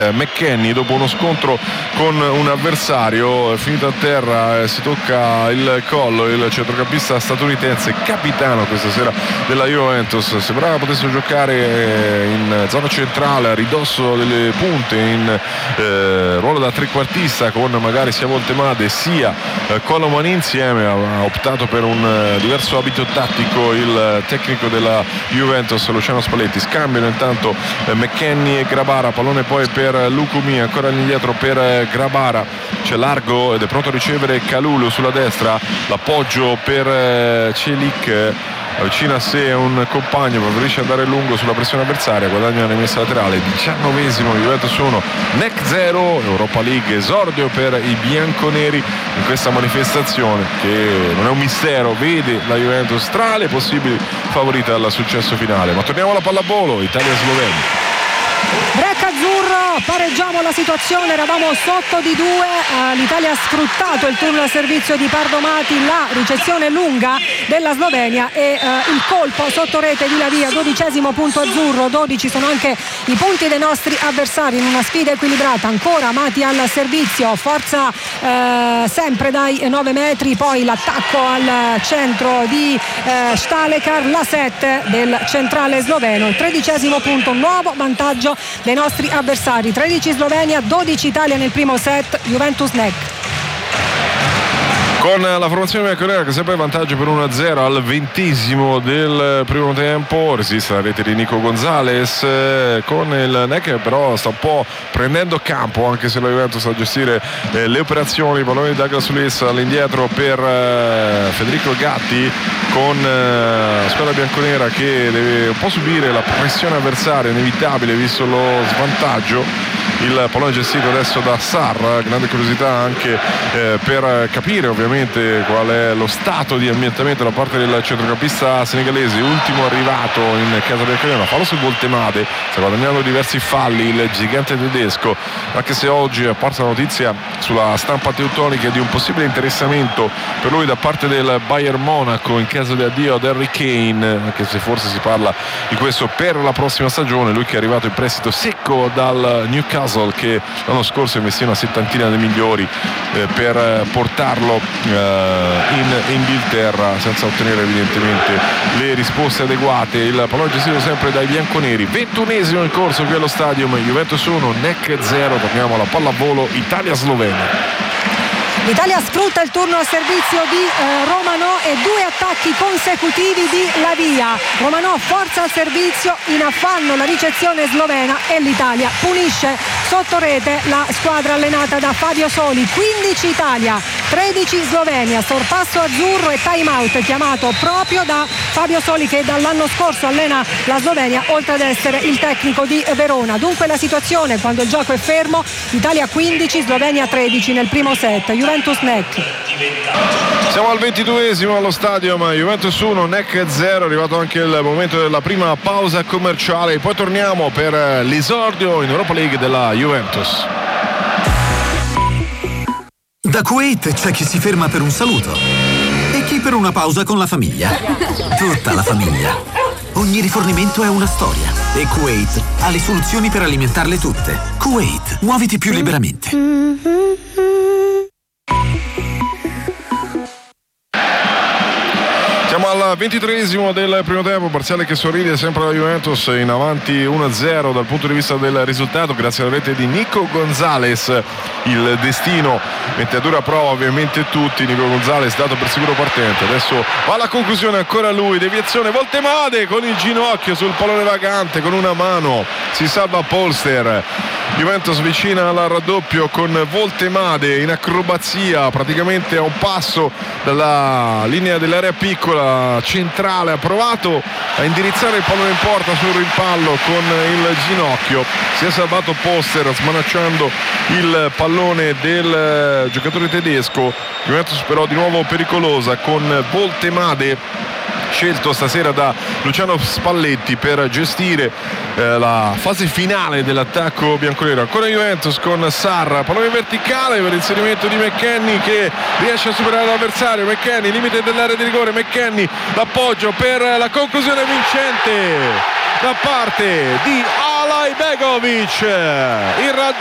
McKennie dopo uno scontro con un avversario, finito a terra, si tocca il collo il centrocampista statunitense, capitano questa sera della Juventus. Sembrava potesse giocare in zona centrale a ridosso delle punte, in ruolo da trequartista, con magari sia Voltemade sia Colomani insieme. Ha optato per un diverso abito tattico il tecnico della Juventus, Luciano Spalletti. Scambiano intanto McKennie e Grabara, pallone poi per Lucumi, ancora indietro per Grabara, c'è largo ed è pronto a ricevere Kalulu sulla destra, l'appoggio per Celik, avvicina a sé un compagno, preferisce andare lungo sulla pressione avversaria, guadagna la rimessa laterale. 19esimo, Juventus 1, NEC 0, Europa League, esordio per i bianconeri in questa manifestazione che non è un mistero, vede la Juventus tra le possibili favorite al successo finale. Ma torniamo alla pallavolo, Italia-Slovenia. Break azzurro, pareggiamo la situazione, eravamo sotto di 2, l'Italia ha sfruttato il turno al servizio di Pardomati, la ricezione lunga della Slovenia e il colpo sotto rete di Lavia. 12esimo punto azzurro, 12 sono anche i punti dei nostri avversari in una sfida equilibrata. Ancora Mati al servizio, forza sempre dai 9 metri, poi l'attacco al centro di Stalekar, la 7 del centrale sloveno. Il 13esimo punto, nuovo vantaggio dei nostri avversari, 13 Slovenia, 12 Italia nel primo set. Juventus NEC. Con la formazione bianconera che sempre vantaggio per 1-0 al 20esimo del primo tempo, resiste la rete di Nico Gonzalez, con il NEC però sta un po' prendendo campo, anche se la Juventus a gestire le operazioni. Pallone di Douglas Luiz all'indietro per Federico Gatti, con la squadra bianconera che deve un po' subire la pressione avversaria, inevitabile visto lo svantaggio. Il pallone gestito adesso da Sarr, grande curiosità anche per capire ovviamente qual è lo stato di ambientamento da parte del centrocampista senegalese, ultimo arrivato in casa del Cagliari. Fallo su Voltemade, sta guadagnando diversi falli il gigante tedesco, anche se oggi è apparsa la notizia sulla stampa teutonica di un possibile interessamento per lui da parte del Bayern Monaco in caso di addio ad Harry Kane, anche se forse si parla di questo per la prossima stagione. Lui che è arrivato in prestito secco dal Newcastle, che l'anno scorso investì una settantina di milioni per portarlo in Inghilterra, senza ottenere evidentemente le risposte adeguate. Il pallone gestito sempre dai bianconeri. 21esimo in corso qui allo Stadium, Juventus 1, NEC 0. Torniamo alla pallavolo, Italia-Slovenia. L'Italia sfrutta il turno a servizio di Romanò e 2 attacchi consecutivi di Lavia. Romanò forza al servizio, in affanno la ricezione slovena e l'Italia punisce sotto rete la squadra allenata da Fabio Soli. 15 Italia, 13 Slovenia, sorpasso azzurro e time out chiamato proprio da Fabio Soli, che dall'anno scorso allena la Slovenia, oltre ad essere il tecnico di Verona. Dunque la situazione quando il gioco è fermo: Italia 15, Slovenia 13 nel primo set. Juventus NEC. Siamo al 22esimo allo Stadium, Juventus 1, NEC 0. È arrivato anche il momento della prima pausa commerciale, poi torniamo per l'esordio in Europa League della Juventus. Da Kuwait c'è chi si ferma per un saluto e chi per una pausa con la famiglia. Tutta la famiglia. Ogni rifornimento è una storia e Kuwait ha le soluzioni per alimentarle tutte. Kuwait, muoviti più liberamente. Siamo al 23esimo del primo tempo, parziale che sorride sempre la Juventus, in avanti 1-0 dal punto di vista del risultato grazie alla rete di Nico Gonzalez. Il destino mette a dura prova ovviamente tutti. Nico Gonzalez dato per sicuro partente, adesso va alla conclusione ancora lui, deviazione Voltemade con il ginocchio sul pallone vagante, con una mano si salva Polster. Juventus vicina al raddoppio con Voltemade in acrobazia, praticamente a un passo dalla linea dell'area piccola centrale. Ha provato a indirizzare il pallone in porta sul rimpallo con il ginocchio, si è salvato Polster smanacciando il pallone del giocatore tedesco. Juventus però di nuovo pericolosa con Voltemade scelto stasera da Luciano Spalletti per gestire la fase finale dell'attacco bianconero. Ancora Juventus con Sarra, pallone verticale per l'inserimento di McKennie che riesce a superare l'avversario. McKennie, limite dell'area di rigore, McKennie, l'appoggio per la conclusione vincente da parte di Ala Ibegovic, il